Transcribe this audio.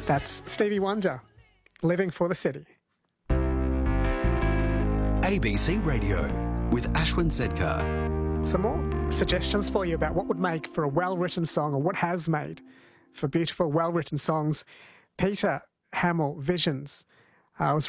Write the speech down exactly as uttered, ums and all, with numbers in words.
That's Stevie Wonder, Living for the City. A B C Radio with Ashwin Sedkar. Some more suggestions for you about what would make for a well-written song, or what has made for beautiful, well-written songs. Peter Hamill, Visions, uh, was